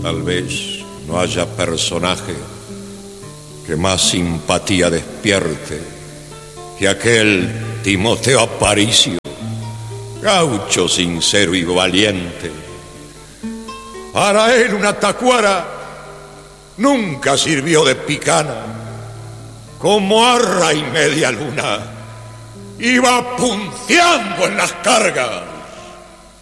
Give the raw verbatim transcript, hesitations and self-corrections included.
Tal vez no haya personaje que más simpatía despierte que aquel Timoteo Aparicio, gaucho sincero y valiente. Para él una tacuara nunca sirvió de picana. Como arra y media luna iba punteando en las cargas.